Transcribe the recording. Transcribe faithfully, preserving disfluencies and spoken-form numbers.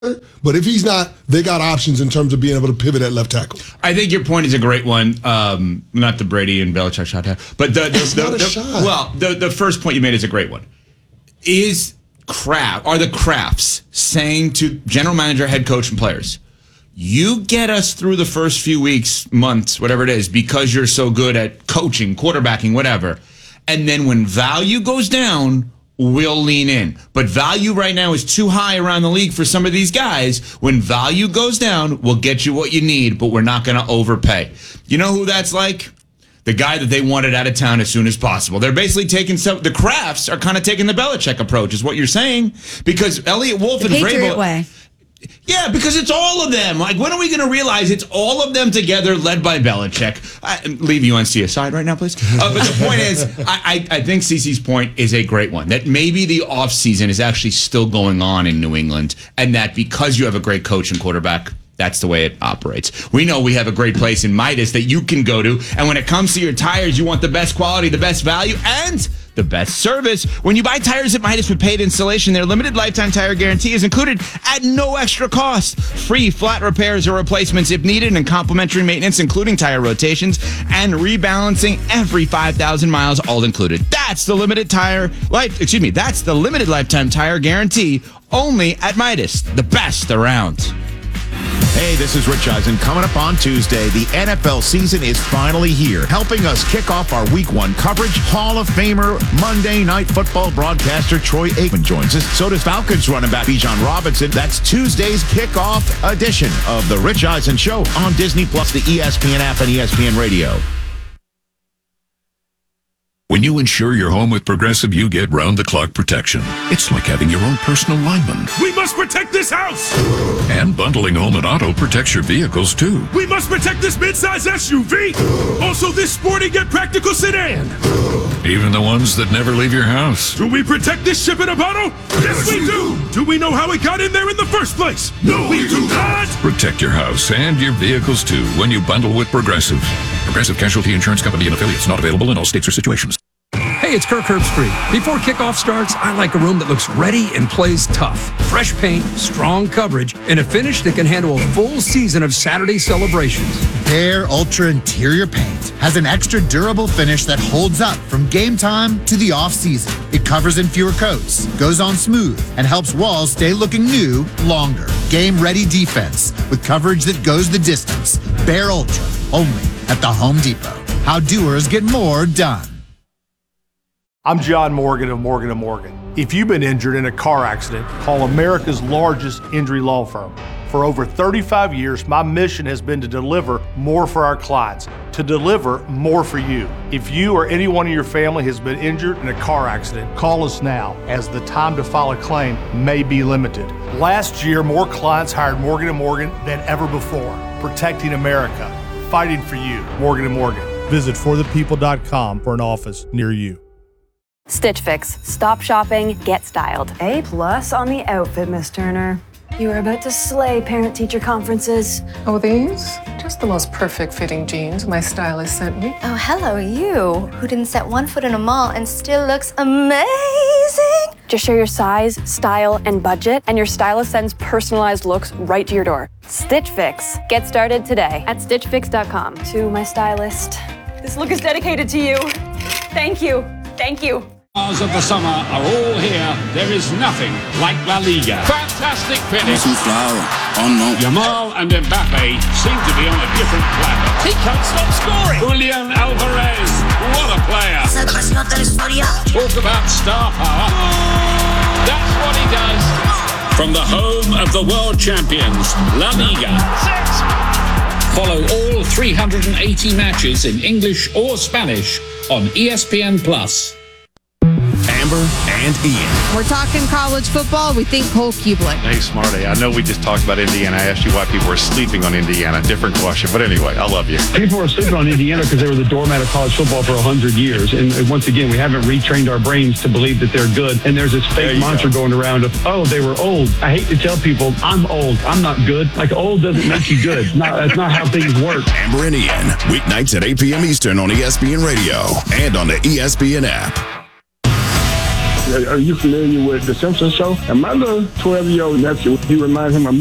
But if he's not, they got options in terms of being able to pivot at left tackle. I think your point is a great one. Um, not the Brady and Belichick shot, but the, the, It's the, not a the shot. well, the the first point you made is a great one. Is Kraft are the Krafts saying to general manager, head coach, and players, you get us through the first few weeks, months, whatever it is, because you're so good at coaching, quarterbacking, whatever, and then when value goes down, we'll lean in. But value right now is too high around the league for some of these guys. When value goes down, we'll get you what you need, but we're not going to overpay. You know who that's like? The guy that they wanted out of town as soon as possible. They're basically taking some, the Krafts are kind of taking the Belichick approach, is what you're saying. Because Elliott Wolf the and Patriot Vrabel. way. Yeah, because it's all of them. Like, when are we going to realize it's all of them together, led by Belichick? I, leave U N C aside right now, please. Uh, but the point is, I, I, I think CeCe's point is a great one. That maybe the offseason is actually still going on in New England, and that because you have a great coach and quarterback, that's the way it operates. We know we have a great place in Midas that you can go to, and when it comes to your tires, you want the best quality, the best value, and the best service. When you buy tires at Midas with paid installation, their limited lifetime tire guarantee is included at no extra cost. Free flat repairs or replacements if needed, and complimentary maintenance, including tire rotations and rebalancing every five thousand miles, all included. That's the limited tire life. Excuse me. That's the limited lifetime tire guarantee only at Midas. The best around. Hey, this is Rich Eisen. Coming up on Tuesday, the N F L season is finally here. Helping us kick off our week one coverage, Hall of Famer, Monday Night Football broadcaster Troy Aikman joins us. So does Falcons running back Bijan Robinson. That's Tuesday's kickoff edition of the Rich Eisen Show on Disney Plus, the E S P N app, and E S P N Radio. When you insure your home with Progressive, you get round-the-clock protection. It's like having your own personal lineman. We must protect this house! And bundling home and auto protects your vehicles, too. We must protect this midsize S U V! Also this sporty yet practical sedan! Even the ones that never leave your house. Do we protect this ship in a bottle? Yes, we do! Do we know how it got in there in the first place? No, we do not! Protect your house and your vehicles, too, when you bundle with Progressive. Progressive Casualty Insurance Company and affiliates, not available in all states or situations. Hey, it's Kirk Herbstreit. Before kickoff starts, I like a room that looks ready and plays tough. Fresh paint, strong coverage, and a finish that can handle a full season of Saturday celebrations. Behr Ultra Interior Paint has an extra durable finish that holds up from game time to the off-season. It covers in fewer coats, goes on smooth, and helps walls stay looking new longer. Game-ready defense with coverage that goes the distance. Behr Ultra, only at the Home Depot. How doers get more done. I'm John Morgan of Morgan and Morgan. If you've been injured in a car accident, call America's largest injury law firm. For over thirty-five years, my mission has been to deliver more for our clients, to deliver more for you. If you or anyone in your family has been injured in a car accident, call us now, as the time to file a claim may be limited. Last year, more clients hired Morgan and Morgan than ever before, protecting America, fighting for you. Morgan and Morgan. Visit for the people dot com for an office near you. Stitch Fix. Stop shopping, get styled. A plus on the outfit, Miss Turner. You are about to slay parent-teacher conferences. Oh, these? Just the most perfect fitting jeans my stylist sent me. Oh, hello, you, who didn't set one foot in a mall and still looks amazing. Just share your size, style, and budget, and your stylist sends personalized looks right to your door. Stitch Fix. Get started today at stitch fix dot com. To my stylist, this look is dedicated to you. Thank you. Thank you. Stars of the summer are all here. There is nothing like La Liga. Fantastic finish. Yamal and Mbappe seem to be on a different planet. He can't stop scoring. Julian Alvarez, what a player. Talk about star power. That's what he does. From the home of the world champions, La Liga. Follow all three hundred eighty matches in English or Spanish on E S P N Plus. Amber and Ian. We're talking college football. We think Cole Kubelik. Hey, Smarty, I know we just talked about Indiana. I asked you why people were sleeping on Indiana. Different question. But anyway, I love you. People are sleeping on Indiana because they were the doormat of college football for one hundred years. And once again, we haven't retrained our brains to believe that they're good. And there's this fake mantra go. going around of, oh, they were old. I hate to tell people, I'm old. I'm not good. Like, old doesn't make you good. Not, that's not how things work. Amber and Ian, weeknights at eight p.m. Eastern on E S P N Radio and on the E S P N app. Are you familiar with The Simpsons show? And my little twelve-year-old nephew, he remind him of